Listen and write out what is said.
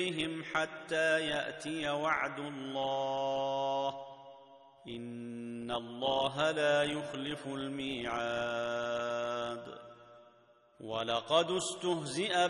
حتى يأتي وعد الله إن الله لا يخلف الميعاد ولقد استهزئ